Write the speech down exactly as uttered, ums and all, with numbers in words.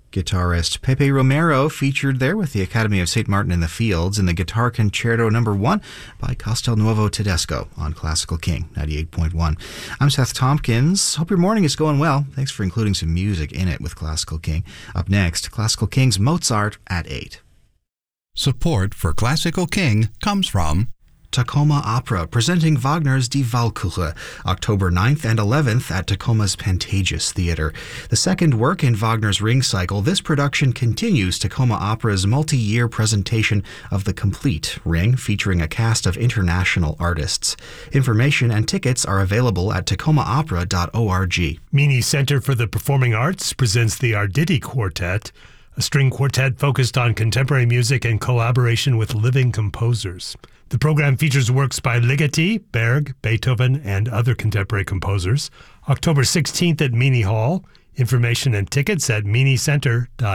Guitarist Pepe Romero featured there with the Academy of Saint Martin in the Fields in the Guitar Concerto number one by Castelnuovo Tedesco on Classical King ninety-eight point one. I'm Seth Tompkins. Hope your morning is going well. Thanks for including some music in it with Classical King. Up next, Classical King's Mozart at eight. Support for Classical King comes from Tacoma Opera, presenting Wagner's Die Walküre, October ninth and eleventh at Tacoma's Pantages Theater. The second work in Wagner's Ring Cycle, this production continues Tacoma Opera's multi-year presentation of the complete Ring, featuring a cast of international artists. Information and tickets are available at tacoma opera dot org. Meany Center for the Performing Arts presents the Arditi Quartet, a string quartet focused on contemporary music and collaboration with living composers. The program features works by Ligeti, Berg, Beethoven, and other contemporary composers. October sixteenth at Meany Hall. Information and tickets at meany center dot org.